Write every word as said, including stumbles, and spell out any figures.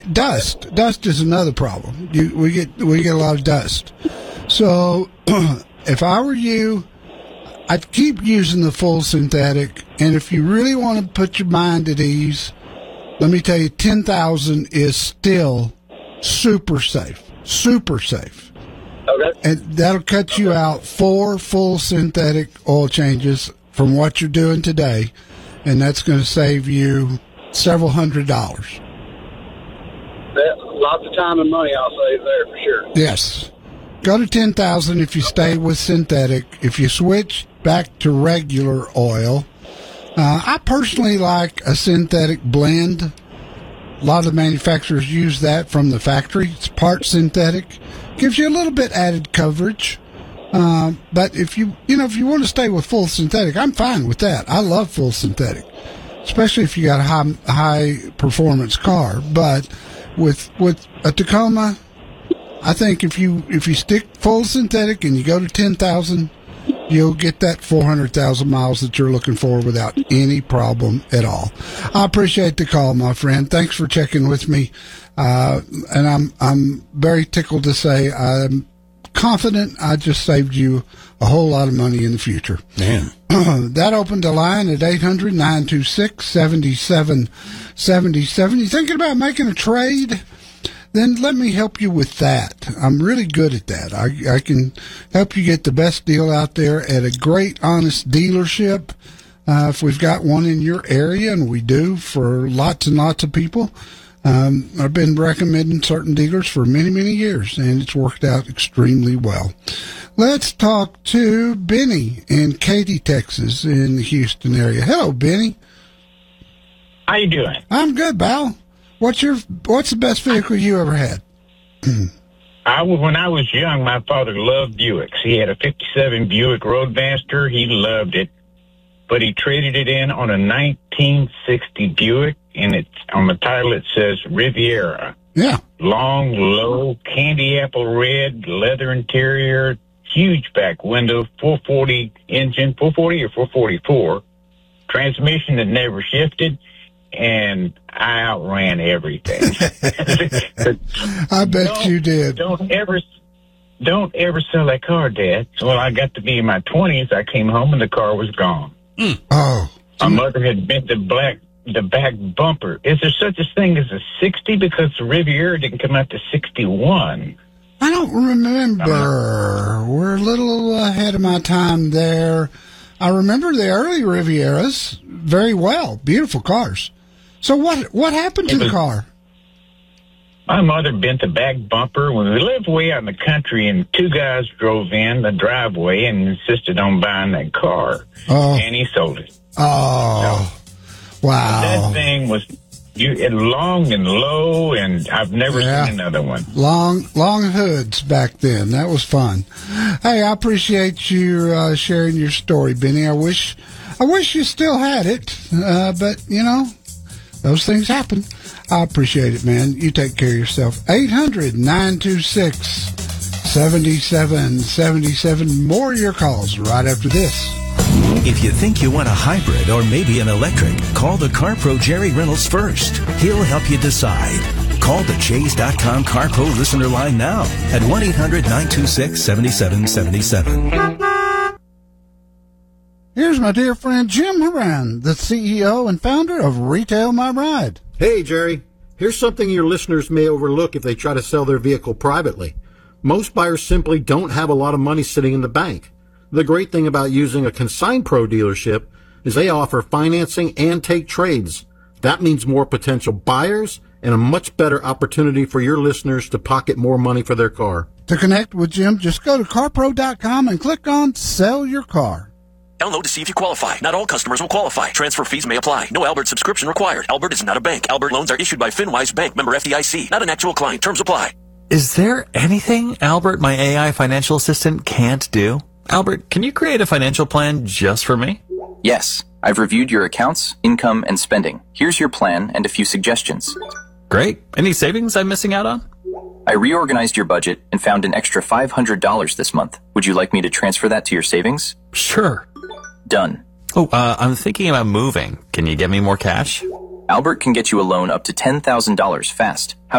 Dust. Dust is another problem. You, we get we get a lot of dust. So if I were you, I'd keep using the full synthetic. And if you really want to put your mind at ease, let me tell you, ten thousand is still super safe. Super safe. Okay. And that'll cut you out four full synthetic oil changes from what you're doing today. And that's going to save you several hundred dollars. Yeah, lots of time and money I'll save there for sure. Yes. Go to ten thousand if you stay with synthetic. If you switch back to regular oil, uh, I personally like a synthetic blend. A lot of the manufacturers use that from the factory. It's part synthetic. Gives you a little bit added coverage. Uh, but if you, you know, if you want to stay with full synthetic, I'm fine with that. I love full synthetic, especially if you got a high, high performance car. But with with a Tacoma, I think if you if you stick full synthetic and you go to ten thousand, you'll get that four hundred thousand miles that you're looking for without any problem at all. I appreciate the call, my friend. Thanks for checking with me, uh, and I'm I'm very tickled to say I'm confident I just saved you a whole lot of money in the future. Man. That opened a line at eight hundred, nine two six, seven seven seven seven. You thinking about making a trade? Then let me help you with that. I'm really good at that. I, I can help you get the best deal out there at a great, honest dealership. Uh, if we've got one in your area, and we do for lots and lots of people, um, I've been recommending certain dealers for many, many years, and it's worked out extremely well. Let's talk to Benny in Katy, Texas, in the Houston area. Hello, Benny. How you doing? I'm good, Val. What's your What's the best vehicle you ever had? I when I was young, my father loved Buicks. He had a fifty-seven Buick Roadmaster. He loved it, but he traded it in on a nineteen sixty Buick, and it's on the title it says Riviera. Yeah. Long, low, candy apple red, leather interior, huge back window, four forty engine, four forty or four forty-four, transmission that never shifted. And I outran everything. I bet don't, you did. Don't ever, don't ever sell that car, Dad. So when I got to be in my twenties, I came home and the car was gone. Mm. Oh, my mother had bent the black, the back bumper. Is there such a thing as a sixty? Because the Riviera didn't come out to sixty-one. I don't remember. We're a little ahead of my time there. I remember the early Rivieras very well. Beautiful cars. So what what happened to It was- the car? My mother bent the back bumper when we lived way out in the country, and two guys drove in the driveway and insisted on buying that car. Oh. And he sold it. Oh, wow. That thing was you, it long and low, and I've never Yeah. seen another one. Long, long hoods back then. That was fun. Hey, I appreciate you uh, sharing your story, Benny. I wish, I wish you still had it, uh, but you know, those things happen. I appreciate it, man. You take care of yourself. eight hundred, nine two six, seven seven seven seven. More of your calls right after this. If you think you want a hybrid or maybe an electric, call the CarPro Jerry Reynolds first. He'll help you decide. Call the Chase dot com CarPro listener line now at one eight hundred, nine two six, seven seven seven seven. Here's my dear friend Jim Horan, the C E O and founder of Retail My Ride. Hey, Jerry. Here's something your listeners may overlook if they try to sell their vehicle privately. Most buyers simply don't have a lot of money sitting in the bank. The great thing about using a Consign Pro dealership is they offer financing and take trades. That means more potential buyers and a much better opportunity for your listeners to pocket more money for their car. To connect with Jim, just go to car pro dot com and click on Sell Your Car. Download to see if you qualify. Not all customers will qualify. Transfer fees may apply. No Albert subscription required. Albert is not a bank. Albert loans are issued by FinWise Bank, member F D I C. Not an actual client. Terms apply. Is there anything Albert, my A I financial assistant, can't do? Albert, can you create a financial plan just for me? Yes. I've reviewed your accounts, income, and spending. Here's your plan and a few suggestions. Great. Any savings I'm missing out on? I reorganized your budget and found an extra five hundred dollars this month. Would you like me to transfer that to your savings? Sure. Done. Oh, uh, I'm thinking about moving. Can you get me more cash? Albert can get you a loan up to ten thousand dollars fast. How